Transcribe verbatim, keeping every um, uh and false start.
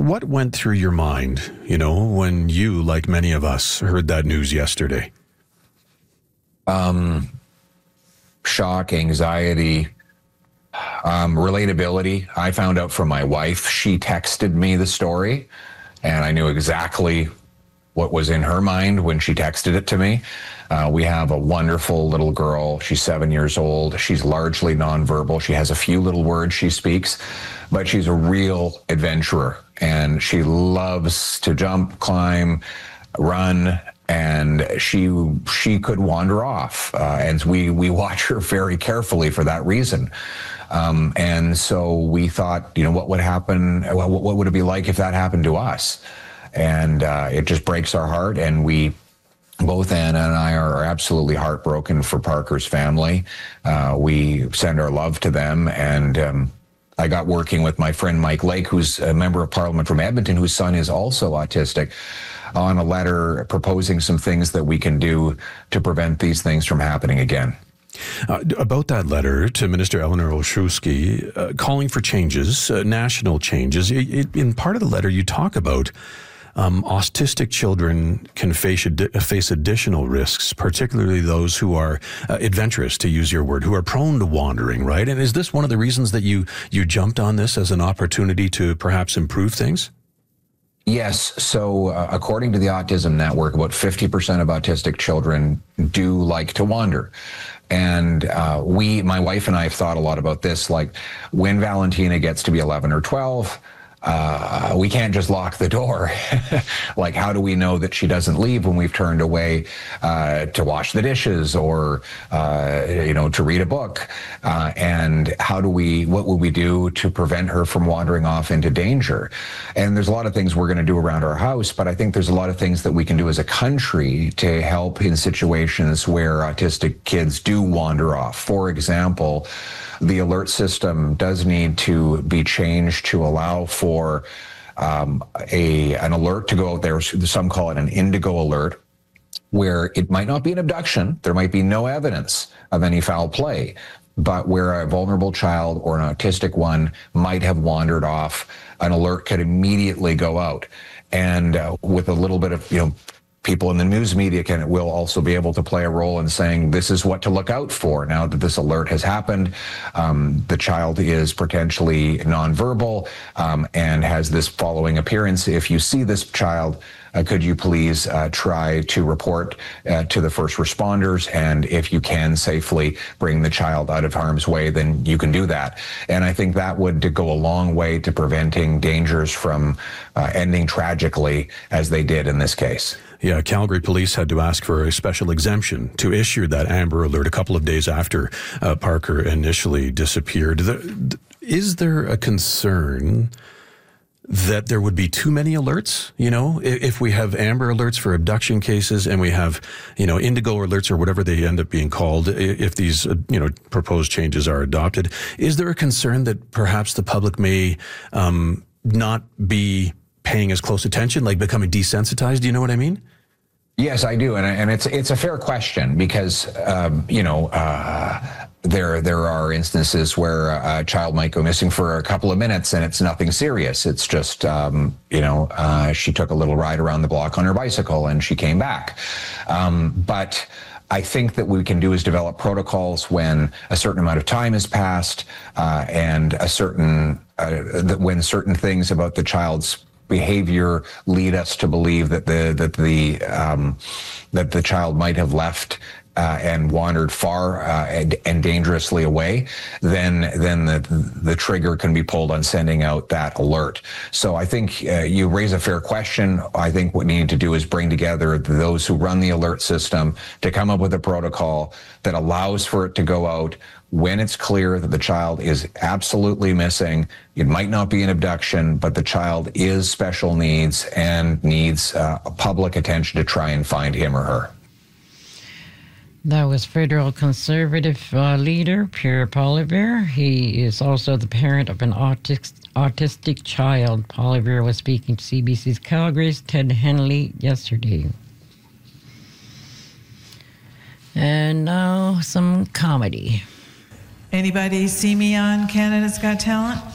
What went through your mind, you know, when you, like many of us, heard that news yesterday? Um, shock, anxiety, um, relatability. I found out from my wife. She texted me the story, and I knew exactly what was in her mind when she texted it to me. Uh, we have a wonderful little girl. She's seven years old. She's largely nonverbal. She has a few little words she speaks, but she's a real adventurer, and she loves to jump, climb, run, and she she could wander off. Uh, and we, we watch her very carefully for that reason. Um, and so we thought, you know, what would happen? What, what would it be like if that happened to us? And uh, it just breaks our heart. And we, both Anna and I, are absolutely heartbroken for Parker's family. Uh, we send our love to them. And um, I got working with my friend Mike Lake, who's a member of Parliament from Edmonton, whose son is also autistic, on a letter proposing some things that we can do to prevent these things from happening again. Uh, about that letter to Minister Eleanor Olszewski, uh, calling for changes, uh, national changes. It, it, in part of the letter, you talk about um, autistic children can face, adi- face additional risks, particularly those who are uh, adventurous, to use your word, who are prone to wandering, right? And is this one of the reasons that you, you jumped on this as an opportunity to perhaps improve things? Yes. So uh, according to the Autism Network, about fifty percent of autistic children do like to wander. And uh, we, my wife and I have thought a lot about this, like when Valentina gets to be eleven or twelve, uh, we can't just lock the door. Like, how do we know that she doesn't leave when we've turned away uh, to wash the dishes or, uh, you know, to read a book? Uh, and how do we, what will we do to prevent her from wandering off into danger? And there's a lot of things we're going to do around our house, but I think there's a lot of things that we can do as a country to help in situations where autistic kids do wander off. For example, the alert system does need to be changed to allow for um, a an alert to go out there. Some call it an indigo alert, where it might not be an abduction. There might be no evidence of any foul play, but where a vulnerable child or an autistic one might have wandered off, an alert could immediately go out. And uh, with a little bit of, you know, people in the news media can will also be able to play a role in saying this is what to look out for. Now that this alert has happened, um, the child is potentially nonverbal um, and has this following appearance. If you see this child, uh, could you please uh, try to report uh, to the first responders? And if you can safely bring the child out of harm's way, then you can do that. And I think that would go a long way to preventing dangers from uh, ending tragically as they did in this case. Yeah, Calgary police had to ask for a special exemption to issue that Amber Alert a couple of days after uh, Parker initially disappeared. The, is there a concern that there would be too many alerts? You know, if, if we have Amber Alerts for abduction cases and we have, you know, Indigo Alerts or whatever they end up being called, if these, uh, you know, proposed changes are adopted, is there a concern that perhaps the public may um, not be paying as close attention, like becoming desensitized? Do you know what I mean? Yes, I do, and and it's it's a fair question because um, you know uh, there there are instances where a child might go missing for a couple of minutes and it's nothing serious. It's just um, you know uh, she took a little ride around the block on her bicycle and she came back, um, but I think that what we can do is develop protocols when a certain amount of time has passed uh, and a certain uh, that when certain things about the child's behavior lead us to believe that the that the um, that the child might have left uh, and wandered far uh, and, and dangerously away, then then the the trigger can be pulled on sending out that alert. So I think uh, you raise a fair question. I think what we need to do is bring together those who run the alert system to come up with a protocol that allows for it to go out when it's clear that the child is absolutely missing. It might not be an abduction, but the child is special needs and needs uh, public attention to try and find him or her. That was federal conservative uh, leader Pierre Poilievre. He is also the parent of an autic- autistic child. Poilievre was speaking to C B C's Calgary's Ted Henley yesterday. And now some comedy. Anybody see me on Canada's Got Talent?